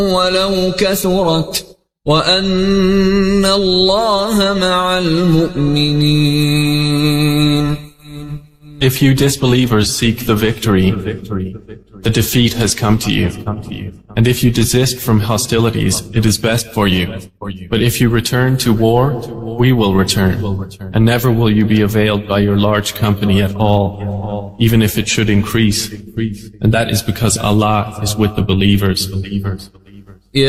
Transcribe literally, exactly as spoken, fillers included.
ولو كثرت وأن الله مع المؤمنين. If you disbelievers seek the victory, the defeat has come to you. And if you desist from hostilities, it is best for you. But if you return to war, we will return. And never will you be availed by your large company at all, even if it should increase. And that is because Allah is with the believers.